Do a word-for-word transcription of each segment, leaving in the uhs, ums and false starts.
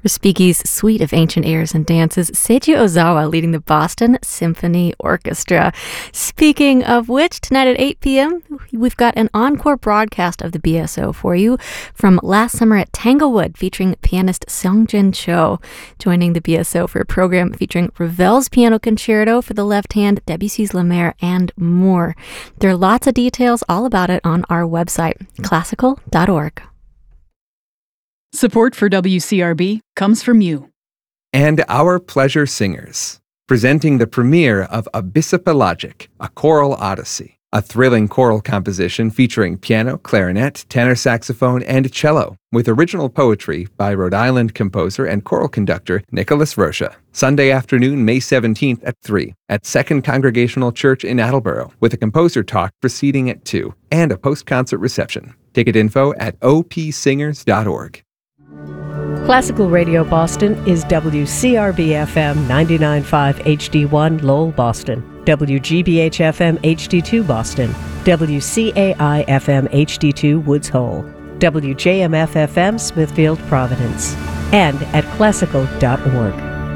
Respighi's suite of ancient airs and dances, Seiji Ozawa leading the Boston Symphony Orchestra. Speaking of which, tonight at eight p.m., we've got an encore broadcast of the B S O for you from last summer at Tanglewood, featuring pianist Seongjin Cho, joining the B S O for a program featuring Ravel's Piano Concerto for the left hand, Debussy's La Mer, and more. There are lots of details all about it on our website, classical dot org. Support for W C R B comes from you. And our pleasure singers, presenting the premiere of Abyssopelagic, a choral odyssey, a thrilling choral composition featuring piano, clarinet, tenor saxophone, and cello, with original poetry by Rhode Island composer and choral conductor Nicholas Rocha. Sunday afternoon, May seventeenth at three, at Second Congregational Church in Attleboro, with a composer talk proceeding at two, and a post-concert reception. Ticket info at o p singers dot org. Classical Radio Boston is W C R B F M ninety-nine point five H D one Lowell, Boston, W G B H F M H D two Boston, W C A I F M H D two Woods Hole, W J M F F M Smithfield, Providence, and at classical dot org.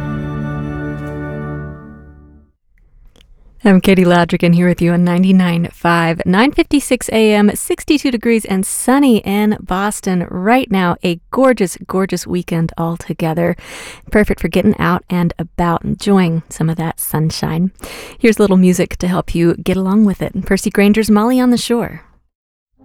I'm Katie Ladrigan here with you on ninety-nine point five, nine fifty-six a.m., sixty-two degrees and sunny in Boston right now. A gorgeous, gorgeous weekend altogether. Perfect for getting out and about, enjoying some of that sunshine. Here's a little music to help you get along with it. Percy Granger's Molly on the Shore.